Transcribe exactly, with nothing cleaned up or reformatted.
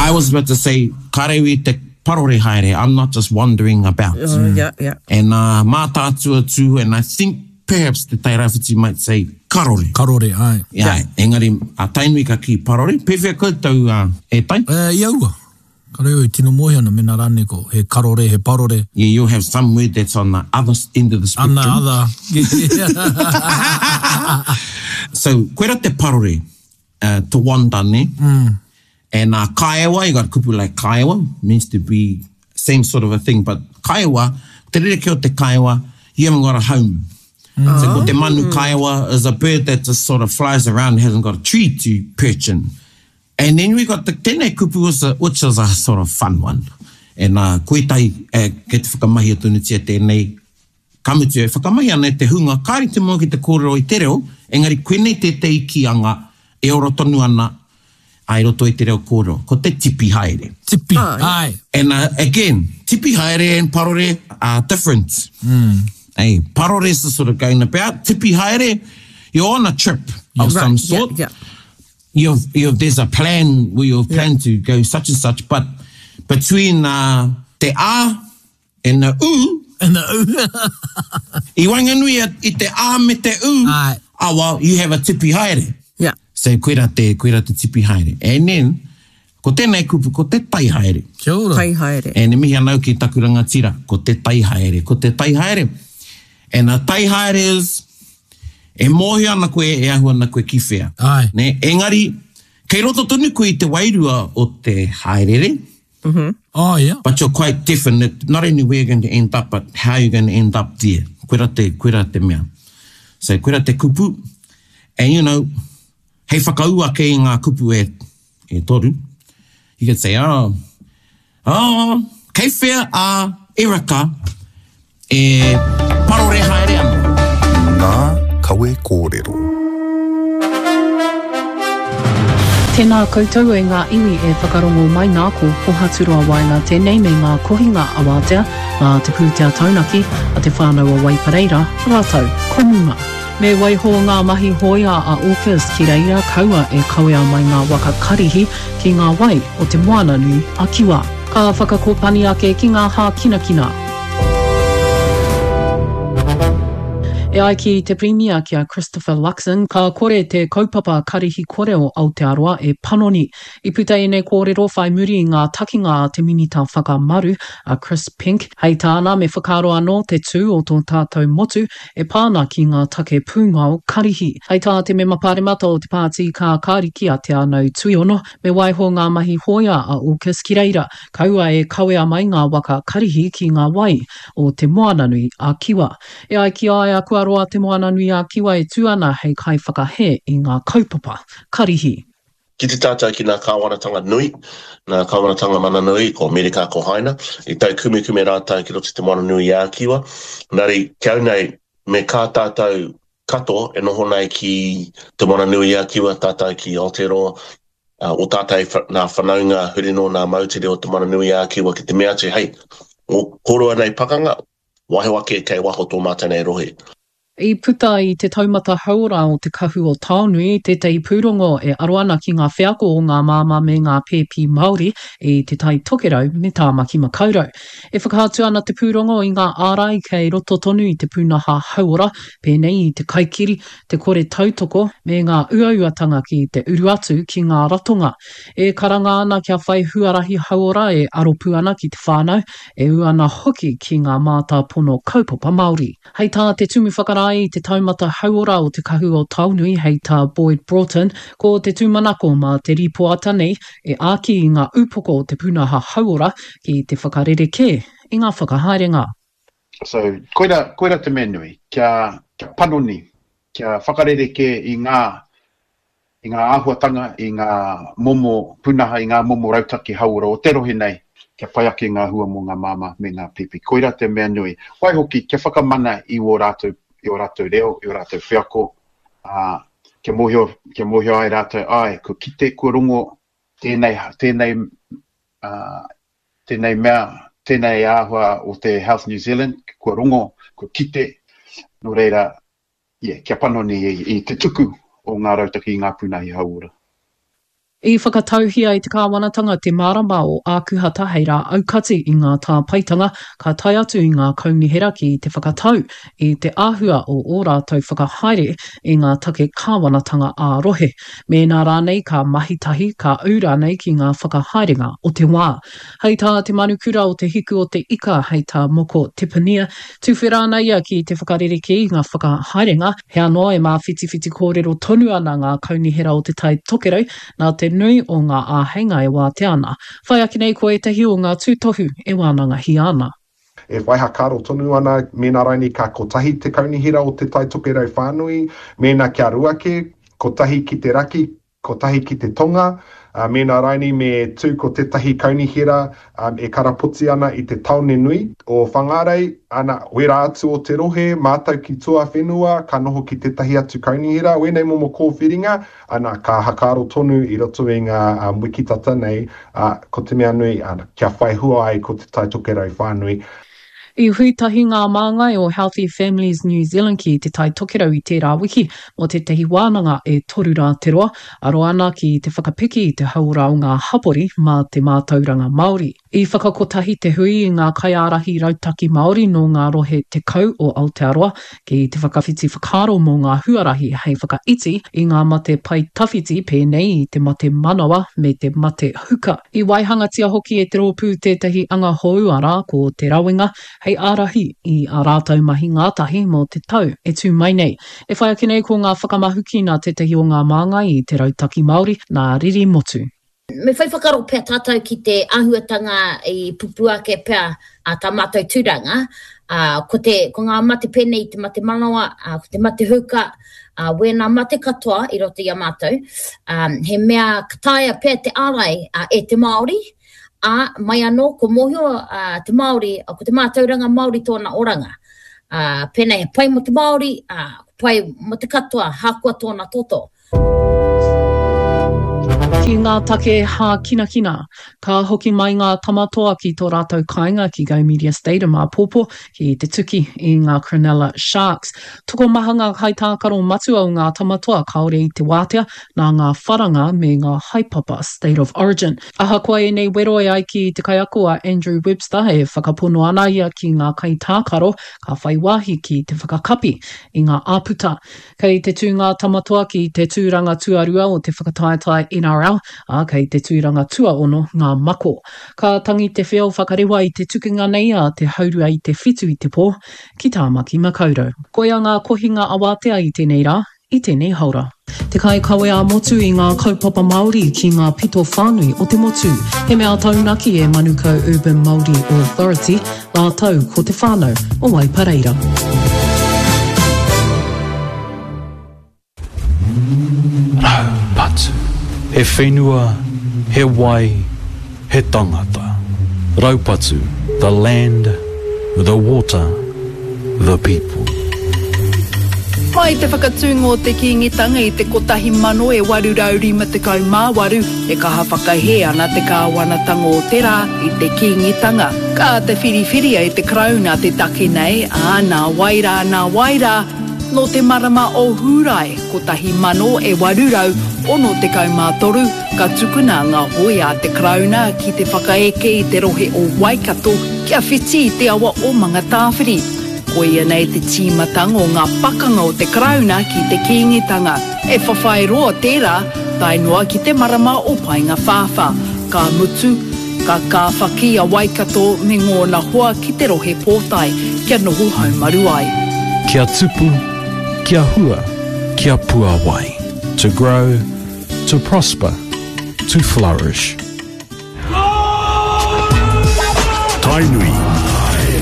I was about to say, karewi te parore haere. I'm not just wandering about. Uh, mm. Yeah, yeah. And uh, mā tātua tū, and I think perhaps the Tairāwhiti might say karore. Karore, ai. Yeah, yeah. Engari, a tainui ka ki parore. Pewhia koutou uh, e tai? Uh, iaua. Kareo i tino mohi ana mena rane ko. He karore, he parore. Yeah, you have some word that's on the other end of the spectrum. On the other. So, koera te parore, uh, to wandane. Mm. And uh, kaiawa, you got kupu like kaiawa, means to be same sort of a thing. But kaiawa, te rere ki o te kaiawa, you haven't got a home. Mm. So ko te manu kaiawa is a bird that just sort of flies around, hasn't got a tree to perch in. And then we got the tēnei kupu, which is a sort of fun one. And uh, koe tai, uh, ke te whakamahi atunu tia tēnei, kamutu e whakamahi ana te hunga, kāri te mua ki te kōrero i te reo, engari koe nei te te ikianga, e oro tonu ana, ai roto i te reo kōrero, ko te tipi haere. Tipi, oh, ai. And uh, again, tipi haere and parore are different. Mm. Hey, parore is sort of going about. Tipi haere, you're on a trip of right. some sort. Yeah, yeah. You've, you've, there's a plan where you've planned yeah. to go such and such, but between uh, te a and the u, and the u, i wanganui i te a me te u, ai. Ah, well, you have a tipi haere. Yeah. So, koera te, koera te tipi haere. And then, ko tēnei kupu, ko te tai haere. Kia ora. Tai haere. E ne mihi anau ki takuranga tira, ko te tai haere, ko te tai haere. And a tai haere is, e mohi ana koe, e ahu ana koe ki whea. Ai. Ne, engari, kei roto tonu koe i te wairua o te haerere. Mm-hmm. Oh, yeah. But you're quite different, not only where you're going to end up, but how you're going to end up there. Koera te, koera te mea. So, koera te kupu. And, you know, hei whakaua kei ngā kupu e, e toru. You can say, oh, oh, kei whea a Erika e parore haere ana. Ngā kawe kōrero. Tēnā koutou e ngā iwi e whakarongo mai ngā ko pohaturua waina tēnei me ngā kohinga awatea, ngā te pūtea taunaki, a te whānau a Waipareira, rātou, komunga. Me waiho ngā mahi hoia a Orcas ki reira kaua e kawea mai ngā waka karihi ki ngā wai o te moana nui a Kiwa. Ka whakakopani ake ki ngā hā kina kina. E ai ki te premia kia Christopher Luxon, ka kore te kaupapa karihi koreo Aotearoa e Panoni. I puta e nei kōrero whai muri i ngā takinga a te minita whakamaru a Chris Pink. Hei tāna me whakaro anō te tū o tō tātou motu e pāna ki ngā take pūngao karihi. Hei tā te me maparemata o te pāti ka kāriki a te anau tuiono, me waiho ngā mahi hoia a Orcas ki reira. Kaua e kawea mai ngā waka karihi ki ngā wai o te moananui a Kiwa. E ai ki ai a kua roa te moana nui a Kiwa e tūana hei kai whakahe i ngā kaupapa karihi. Ki te tātou ki ngā kāwanatanga nui, ngā kāwanatanga mana nui, ko Amerika ko Haina, i tau kume kume rātou ki roto te moana nui a Kiwa. Nari, kiau nei, me kā tātou kato e noho nei ki te moana nui a Kiwa, tātou ki Aotearoa, uh, o tātou nā whanaunga hurino nā mautere o te moana nui a Kiwa ki te mea te, hei, o koroa nei pakanga, wahe wake kei waho tō mātanei rohe. I puta i te taumata haura o te kahu o Tānui, te tei pūrongo e aroana ki ngā whiako o ngā māma me ngā pēpi Māori i te tai tokerau me tā maki makaurau. E whakahatu ana te pūrongo i ngā ārai kei roto tonu i te pūnaha haura, pēnei i te kaikiri, te kore tautoko me ngā uauatanga ki te uru atu ki ngā ratonga. E karanga ana kia whai huarahi haura e aropu ana ki te whānau, e uana hoki ki ngā mātā pono kaupapa Māori. Hei tā te tumu whakara i te taumata hauora o te kahu o Taunui hei tā Boyd Broughton, ko te tūmanako ma te ripoata nei e āki i ngā upoko o te pūnaha hauora ki te whakarereke i ngā whakahaerenga. So, koira, koira te menui, kia, kia panoni, kia whakarereke i ngā, i ngā āhuatanga, i ngā momo pūnaha, i ngā momo rautaki hauora o te rohi nei, kia whai ake ngā hua mo ngā mama me ngā pipi. Koira te mea nui. Wai hoki, kia whakamana i o rātou i o rātou reo, i o rātou whiako, uh, kia mohio, kia mohio ai rātou, ai, ko kite, kua rongo, tēnei, tēnei, uh, tēnei mea, tēnei āhua o te Health New Zealand, kua rongo, kua kite, no reira, yeah, kia panoni i, i te tuku o ngā rautaki i ngā pūnahi hauora. I whakatauhia i te kāwanatanga te marama o ākuhata hei rā aukati i ngā tāpaitanga ka tai atu i ngā kaunihera ki te whakatau i te āhua o ō rātou whakahaere i ngā take kāwanatanga ā-rohe. Me nā rānei ka mahitahi ka ura nei ki ngā whakahaerenga o te wā. Hei tā te manukura o te hiku o te ika hei tā moko tipania. Tuwhera nei ia ki te whakarereke i ngā whakahaerenga. He anō e mā whiti-whiti kōrero tonu ana ngā kaunihera o te tai tokerau nā te nui o ngā āhenga e wā te ana. Whai aki nei ko e tahi o ngā tūtohu e wānanga hi ana. E waihakaro tonu ana, mēnā raini ka kotahi te kaunihira o te tai tokerau whānui, mēnā kia ruake, kotahi ki te raki, kotahi ki te tonga, Uh, mēnā raini me tū ko tētahi kaunihira um, e karaputi ana i te taone nui o whangarei ana wera atu o te rohe, mātau ki tua whenua, ka noho ki tētahi atu kaunihira, wenei momo kōwhiringa, ana ka hakaro tonu i roto i ngā um, wikitata nei, uh, ko te mea nui, ana, kia whai hua ai ko te tai tokerau whānui. I huitahi ngā māngai o Healthy Families New Zealand ki te tai tokerau i tērā wiki o te tehi wānanga e toru rā te roa, aro ana ki te whakapiki i te haura o ngā hapori mā te mātauranga Māori. I whakakotahi te hui i ngā kaiārahi rautaki Māori no ngā rohe te kau o Aotearoa ki te whakawhiti whakaro mō ngā huarahi hei whakaiti i ngā mate pai tawhiti pēnei i te mate manawa me te mate huka. I waihangatia hoki e te rōpū tētahi anga houara ko te rawinga hei ārahi i a rātau mahi ngātahi mō te tau e tū mai nei. E whai ake nei ko ngā whakamahuki nā tētahi o ngā māngai i te rautaki Māori nā riri motu. Me whai whakaro pēr tātou ki te āhuatanga i pupuake pēr a tā mātou tūranga. Uh, ko, te, ko ngā mate pēnei i te mate manawa, uh, ko te mate huka, uh, wēnā mate katoa i roto i a mātou. Um, he mea kataia pēr te ārai uh, e te Māori. A mai anō ko mohio uh, te Māori, uh, ko te mātauranga Māori tōna oranga. Uh, pēnei he pai mo te Māori, uh, pai mo te katoa, hākua tōna toto. Ki ngā take hā kina kina, ka hoki mai ngā tamatoa ki tō rātou kāinga ki Go Media Stadium a Pōpō ki te tuki i ngā Cronulla Sharks. Toko maha ngā haitākaro matua o ngā tamatoa kaore i te wātea nā ngā wharanga me ngā haipapa State of Origin. Aha koa e nei wero e ai ki te kaiako a Andrew Webster e whakapono ana ia ki ngā kaitākaro ka whai wāhi ki te whakakapi i ngā āputa. Kei te tū ngā tamatoa ki te tūranga tuarua o te whakataetai N R L, a kei te tūranga tua ono ngā mako. Ka tangi te whio whakarewa i te tukinga nei a te haurua i te whitu i te pō, ki tāmaki makaurau. Koia ngā kohinga awatea i tēnei rā, i tēnei haura. Te kai kawe a motu i ngā kaupapa Māori ki ngā pito whānui o te motu. He mea taunaki e Manukau Urban Māori Authority, la tau ko te whānau o Waipareira. Raupatu. He whenua, he wai, he tangata. Raupatu, the land, the water, the people. Mai te whakatūngo te kingitanga i te kotahi mano e waru raurima te kau mā waru e kaha whakahe ana te kāwanatanga o te rā i te kingitanga. Ka te whiriwhiria i te krauna te take nei, a nā waira, nā waira, no te marama o Hurai, kotahi mano e warurau, ono te kaumātoru, ka tukuna ngā hoi a te krauna ki te whakaeke i te rohe o Waikato, kia whiti i te awa o mga tāwhiri. Koia nei te tīmatanga o ngā pakanga o te krauna ki te kingitanga. E whawhai roa tērā, tai noa ki te marama o Painga Whāwha. Ka mutu, ka kāwhaki a Waikato me ngōna hoa ki te rohe pōtai, kia noho haumaru ai. Kia tupu, kia hua, kia pua wai. To grow, to prosper, to flourish. Tainui